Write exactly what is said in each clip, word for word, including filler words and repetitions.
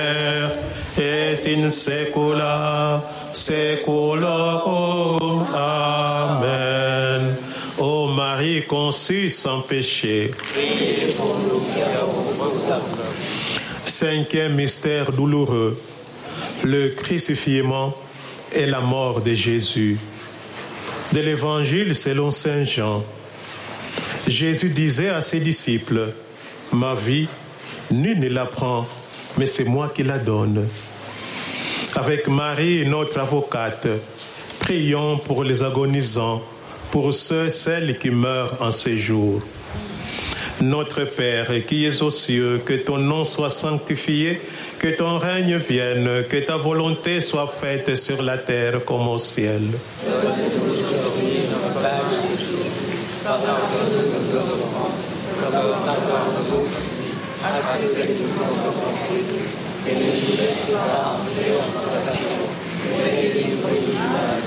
et in saecula saeculorum. Amen. Ô Marie conçue sans péché. Priez pour nous qui avons besoin. Cinquième mystère douloureux, le crucifixion et la mort de Jésus. De l'Évangile selon saint Jean. Jésus disait à ses disciples, « Ma vie, nul ne la prend, mais c'est moi qui la donne. » Avec Marie, notre avocate, prions pour les agonisants, pour ceux et celles qui meurent en ces jours. Notre Père qui es aux cieux, que ton nom soit sanctifié, que ton règne vienne, que ta volonté soit faite sur la terre comme au ciel. Donne-nous aujourd'hui notre pain de ce jour. Pardonne-nous nos offenses, comme nous pardonnons aussi à ceux qui nous ont offensés. Et ne nous laisse pas entrer en tentation, mais délivre-nous du mal.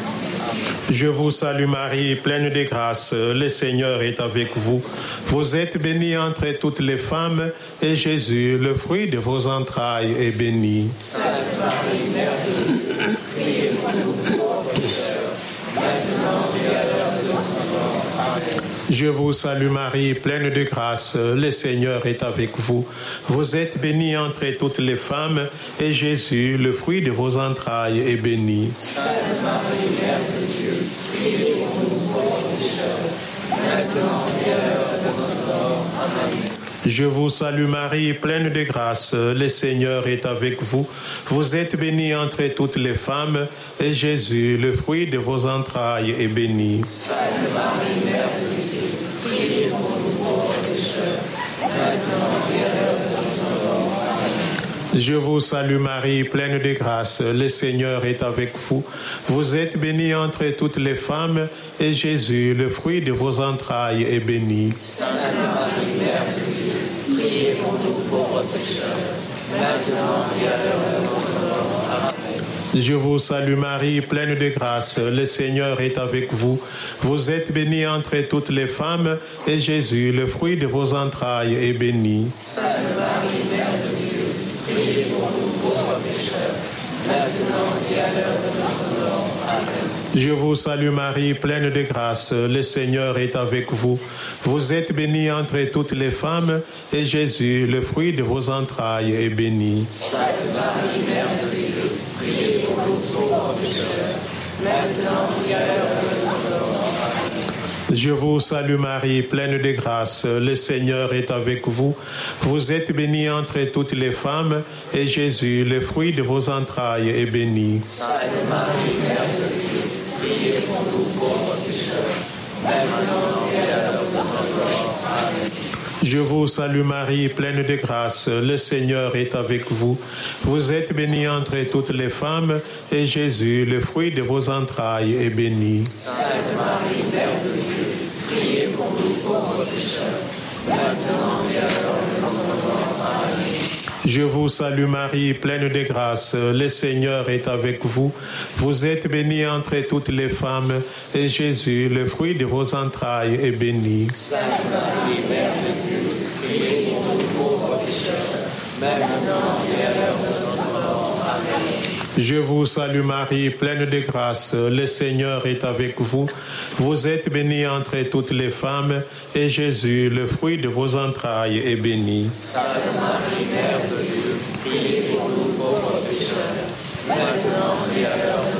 Je vous salue Marie, pleine de grâce, le Seigneur est avec vous. Vous êtes bénie entre toutes les femmes, et Jésus, le fruit de vos entrailles, est béni. Sainte Marie, Mère de Dieu, priez pour nous pauvres pécheurs, maintenant et à l'heure de notre mort. Amen. Je vous salue Marie, pleine de grâce, le Seigneur est avec vous. Vous êtes bénie entre toutes les femmes, et Jésus, le fruit de vos entrailles, est béni. Sainte Marie, Mère de Dieu, priez pour nous pauvres pécheurs, maintenant et à l'heure de notre mort. Amen. Je vous salue Marie, pleine de grâce, le Seigneur est avec vous. Vous êtes bénie entre toutes les femmes, et Jésus, le fruit de vos entrailles, est béni. Sainte Marie, Mère de Dieu, priez pour nous pauvres pécheurs, maintenant et à l'heure de notre mort. Amen. Je vous salue Marie, pleine de grâce, le Seigneur est avec vous. Vous êtes bénie entre toutes les femmes, et Jésus, le fruit de vos entrailles, est béni. Sainte Marie, Mère de Dieu, priez pour nous pauvres pécheurs, maintenant et à l'heure de notre mort. Amen. Je vous salue Marie, pleine de grâce, le Seigneur est avec vous. Vous êtes bénie entre toutes les femmes, et Jésus, le fruit de vos entrailles, est béni. Sainte Marie, Mère de Dieu, priez pour nous pauvres pécheurs, maintenant et à l'heure de notre mort. Amen. Je vous salue Marie, pleine de grâce, le Seigneur est avec vous. Vous êtes bénie entre toutes les femmes, et Jésus, le fruit de vos entrailles, est béni. Sainte Marie, Mère de Dieu, priez pour nous pauvres pécheurs, maintenant et à l'heure de notre mort. Amen. Je vous salue Marie, pleine de grâce, le Seigneur est avec vous. Vous êtes bénie entre toutes les femmes, et Jésus, le fruit de vos entrailles, est béni. Sainte Marie, Mère de Dieu, priez pour nous pauvres pécheurs, maintenant et à l'heure de notre mort. Amen. Je vous salue Marie, pleine de grâce, le Seigneur est avec vous. Vous êtes bénie entre toutes les femmes, et Jésus, le fruit de vos entrailles, est béni. Sainte Marie, Mère de Dieu, priez pour nous pauvres pécheurs, maintenant et à l'heure de notre mort. Amen. Je vous salue Marie, pleine de grâce, le Seigneur est avec vous. Vous êtes bénie entre toutes les femmes, et Jésus, le fruit de vos entrailles, est béni. Sainte Marie, Mère de Dieu, priez pour nous pauvres pécheurs, maintenant et à l'heure de notre mort. Amen. Je vous salue Marie, pleine de grâce, le Seigneur est avec vous. Vous êtes bénie entre toutes les femmes, et Jésus, le fruit de vos entrailles, est béni. Sainte Marie, Mère de Dieu, priez pour nous pauvres pécheurs, maintenant et à l'heure de